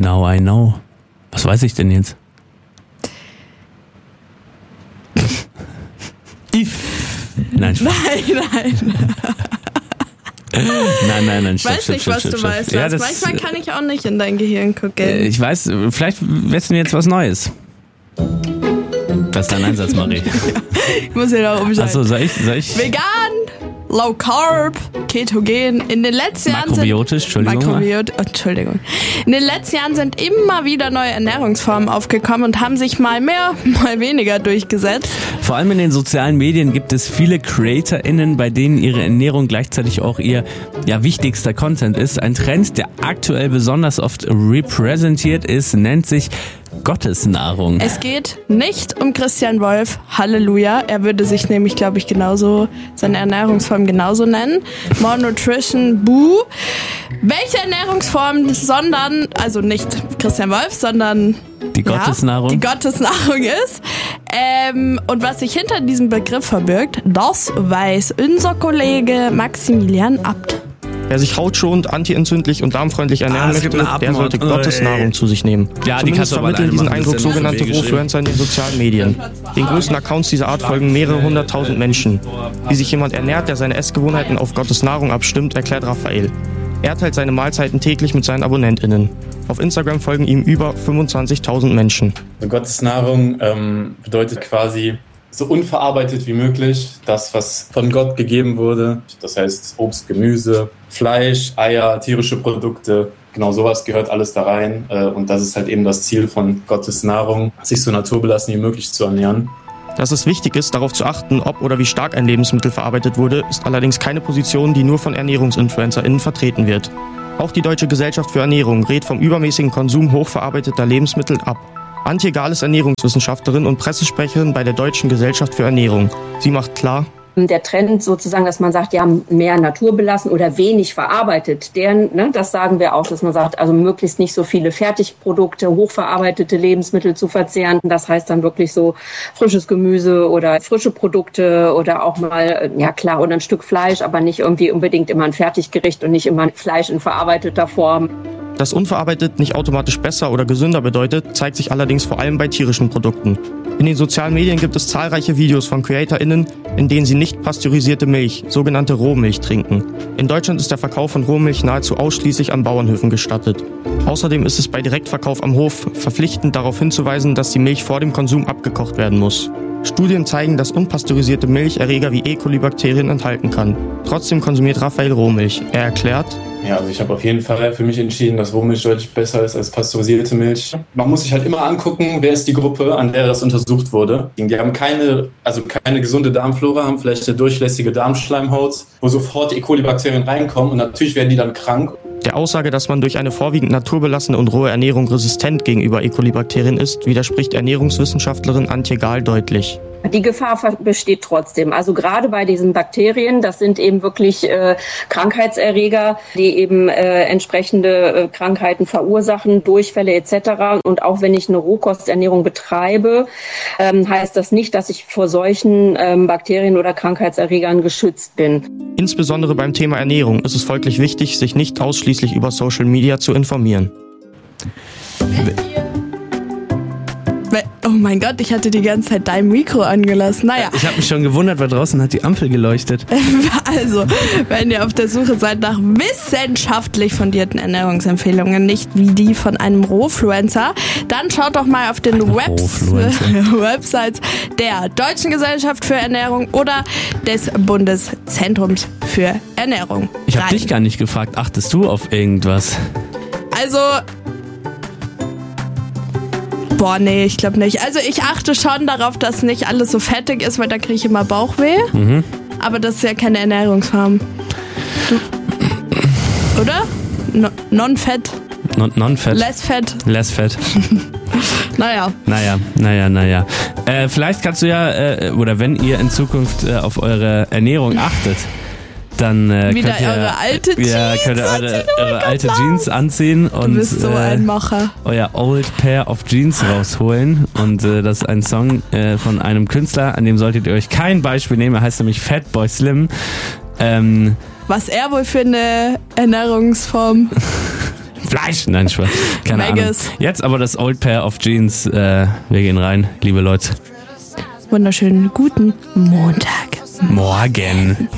Now I know. Was weiß ich denn jetzt? Nein, Nein, stopp. Weiß nicht, was du weißt. Ja, manchmal kann ich auch nicht in dein Gehirn gucken. Ich weiß, vielleicht wissen wir jetzt was Neues. Das ist dein Einsatz, Marie. Ich muss ja noch umschalten. Achso, soll ich? Vegan, Low Carb, Ketogen. In den letzten Jahren Entschuldigung. In den letzten Jahren sind immer wieder neue Ernährungsformen aufgekommen und haben sich mal mehr, mal weniger durchgesetzt. Vor allem in den sozialen Medien gibt es viele CreatorInnen, bei denen ihre Ernährung gleichzeitig auch ihr wichtigster Content ist. Ein Trend, der aktuell besonders oft repräsentiert ist, nennt sich Gottesnahrung. Es geht nicht um Christian Wolf, Halleluja. Er würde sich nämlich, glaube ich, seine Ernährungsform genauso nennen. More Nutrition, Boo. Welche Ernährungsform, also nicht Christian Wolf, sondern die Gottesnahrung. Die Gottesnahrung ist. Und was sich hinter diesem Begriff verbirgt, das weiß unser Kollege Maximilian Abt. Wer sich hautschonend, antientzündlich und darmfreundlich ernähren möchte, der sollte Gottesnahrung zu sich nehmen. Ja, zumindest vermitteln diesen Eindruck sogenannte Influencer in den sozialen Medien. Den größten Accounts dieser Art folgen mehrere 100.000 Menschen. Wie sich jemand ernährt, der seine Essgewohnheiten auf Gottesnahrung abstimmt, erklärt Raphael. Er teilt seine Mahlzeiten täglich mit seinen AbonnentInnen. Auf Instagram folgen ihm über 25.000 Menschen. Also Gottesnahrung bedeutet quasi so unverarbeitet wie möglich das, was von Gott gegeben wurde. Das heißt Obst, Gemüse, Fleisch, Eier, tierische Produkte. Genau sowas gehört alles da rein. Und das ist halt eben das Ziel von Gottesnahrung, sich so naturbelassen wie möglich zu ernähren. Dass es wichtig ist, darauf zu achten, ob oder wie stark ein Lebensmittel verarbeitet wurde, ist allerdings keine Position, die nur von ErnährungsinfluencerInnen vertreten wird. Auch die Deutsche Gesellschaft für Ernährung rät vom übermäßigen Konsum hochverarbeiteter Lebensmittel ab. Antje Gahl ist Ernährungswissenschaftlerin und Pressesprecherin bei der Deutschen Gesellschaft für Ernährung. Sie macht klar: Der Trend sozusagen, dass man sagt, ja, mehr naturbelassen oder wenig verarbeitet, das sagen wir auch, dass man sagt, also möglichst nicht so viele Fertigprodukte, hochverarbeitete Lebensmittel zu verzehren. Das heißt dann wirklich so frisches Gemüse oder frische Produkte oder auch mal, oder ein Stück Fleisch, aber nicht irgendwie unbedingt immer ein Fertiggericht und nicht immer Fleisch in verarbeiteter Form. Dass unverarbeitet nicht automatisch besser oder gesünder bedeutet, zeigt sich allerdings vor allem bei tierischen Produkten. In den sozialen Medien gibt es zahlreiche Videos von CreatorInnen, in denen sie nicht pasteurisierte Milch, sogenannte Rohmilch, trinken. In Deutschland ist der Verkauf von Rohmilch nahezu ausschließlich an Bauernhöfen gestattet. Außerdem ist es bei Direktverkauf am Hof verpflichtend, darauf hinzuweisen, dass die Milch vor dem Konsum abgekocht werden muss. Studien zeigen, dass unpasteurisierte Milch Erreger wie E. coli-Bakterien enthalten kann. Trotzdem konsumiert Raphael Rohmilch. Er erklärt: Ja, also ich habe auf jeden Fall für mich entschieden, dass Rohmilch deutlich besser ist als pasteurisierte Milch. Man muss sich halt immer angucken, wer ist die Gruppe, an der das untersucht wurde. Die haben keine gesunde Darmflora, haben vielleicht eine durchlässige Darmschleimhaut, wo sofort E. coli-Bakterien reinkommen und natürlich werden die dann krank. Der Aussage, dass man durch eine vorwiegend naturbelassene und rohe Ernährung resistent gegenüber E. coli-Bakterien ist, widerspricht Ernährungswissenschaftlerin Antje Gahl deutlich. Die Gefahr besteht trotzdem. Also gerade bei diesen Bakterien, das sind eben wirklich Krankheitserreger, die eben entsprechende Krankheiten verursachen, Durchfälle etc. Und auch wenn ich eine Rohkosternährung betreibe, heißt das nicht, dass ich vor solchen Bakterien oder Krankheitserregern geschützt bin. Insbesondere beim Thema Ernährung ist es folglich wichtig, sich nicht ausschließlich über Social Media zu informieren. Oh mein Gott, ich hatte die ganze Zeit dein Mikro angelassen. Naja. Ich habe mich schon gewundert, weil draußen hat die Ampel geleuchtet. Also, wenn ihr auf der Suche seid nach wissenschaftlich fundierten Ernährungsempfehlungen, nicht wie die von einem Rohfluencer, dann schaut doch mal auf den Websites der Deutschen Gesellschaft für Ernährung oder des Bundeszentrums für Ernährung. Ich habe dich gar nicht gefragt, achtest du auf irgendwas? Also... nee, ich glaube nicht. Also ich achte schon darauf, dass nicht alles so fettig ist, weil da kriege ich immer Bauchweh. Mhm. Aber das ist ja keine Ernährungsform. Oder? Non-Fett. Non-Fett. Less Fett. Naja. Vielleicht kannst du ja, oder wenn ihr in Zukunft auf eure Ernährung achtet, dann könnt ihr eure alte Jeans anziehen und du bist so ein Macher. Euer Old Pair of Jeans rausholen. Und das ist ein Song von einem Künstler, an dem solltet ihr euch kein Beispiel nehmen. Er heißt nämlich Fatboy Slim. Was er wohl für eine Ernährungsform Fleisch. Nein, Spaß. Keine Ahnung. Vegas. Jetzt aber das Old Pair of Jeans. Wir gehen rein, liebe Leute. Wunderschönen guten Montag. Morgen.